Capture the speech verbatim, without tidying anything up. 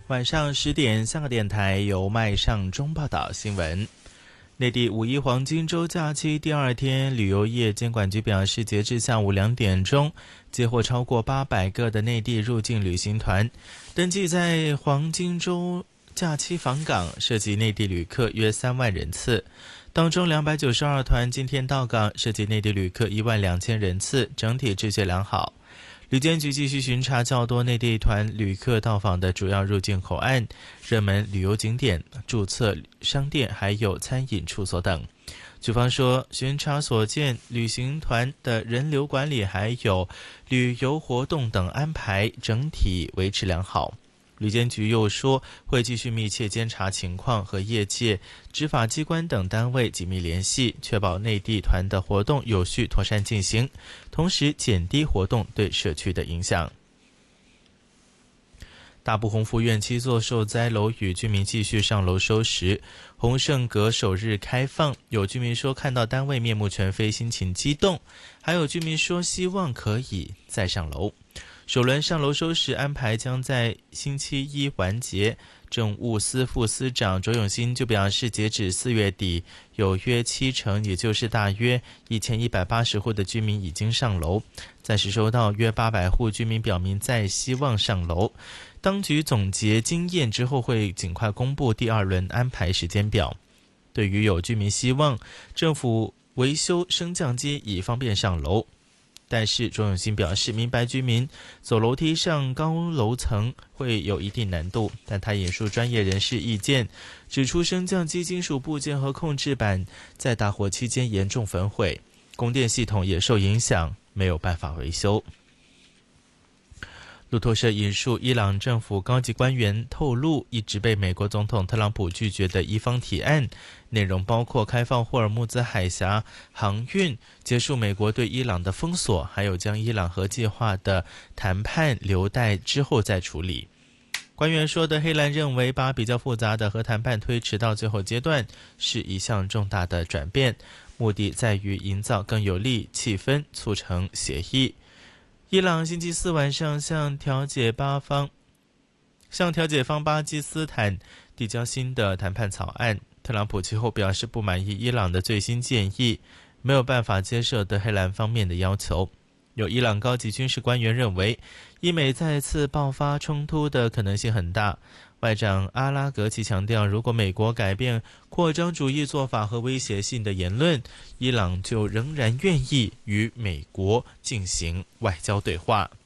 晚上十点，香港电台由麦尚中报道新闻。内地五一黄金周假期第二天，旅游业监管局表示，截至下午两点钟，接获超过八百个的内地入境旅行团，登记在黄金周假期访港，涉及内地旅客约三万人次。当中两百九十二团今天到港，涉及内地旅客一万两千人次，整体秩序良好。旅监局继续巡查较多内地团旅客到访的主要入境口岸、热门旅游景点、注册商店还有餐饮处所等。局方说，巡查所见，旅行团的人流管理还有旅游活动等安排整体维持良好。旅监局又说，会继续密切监察情况，和业界、执法机关等单位紧密联系，确保内地团的活动有序妥善进行，同时减低活动对社区的影响。大埔宏福苑七座受灾楼宇居民继续上楼收拾，洪圣阁首日开放，有居民说看到单位面目全非，心情激动，还有居民说希望可以再上楼。首轮上楼收拾安排将在星期一完结，政务司副司长卓永新就表示，截止四月底，有约七成，也就是大约一千一百八十户的居民已经上楼，暂时收到约八百户居民表明再希望上楼。当局总结经验之后，会尽快公布第二轮安排时间表。对于有居民希望政府维修升降机以方便上楼，但是卓永新表示，明白居民走楼梯上高楼层会有一定难度，但他引述专业人士意见，指出升降机金属部件和控制板在大火期间严重焚毁，供电系统也受影响，没有办法维修。路透社引述伊朗政府高级官员透露，一直被美国总统特朗普拒绝的伊方提案，内容包括开放霍尔木兹海峡航运、结束美国对伊朗的封锁，还有将伊朗核计划的谈判留待之后再处理。官员说，德黑兰认为把比较复杂的核谈判推迟到最后阶段是一项重大的转变，目的在于营造更有利气氛，促成协议。伊朗星期四晚上向调解巴方向调解方巴基斯坦递交新的谈判草案，特朗普其后表示不满意伊朗的最新建议，没有办法接受德黑兰方面的要求。有伊朗高级军事官员认为，伊美再次爆发冲突的可能性很大。外长阿拉格奇强调，如果美国改变扩张主义做法和威胁性的言论，伊朗就仍然愿意与美国进行外交对话。